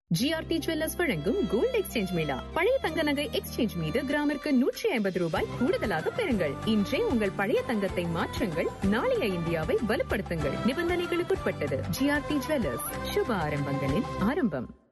GRT jewellers வழங்கும் gold exchange Mela. பழைய தங்க நகை எக்ஸ்சேஞ்ச் மீது கிராமிற்கு 150 ரூபாய் கூடுதலாக பெறுங்கள். இன்றே உங்கள் பழைய தங்கத்தை மாற்றுங்கள், நாளைய இந்தியாவை வலுப்படுத்துங்கள். நிபந்தனைகளுக்குட்பட்டது. ஜிஆர்டி ஜுவல்லர்ஸ், சுப ஆரம்பங்களின் ஆரம்பம்.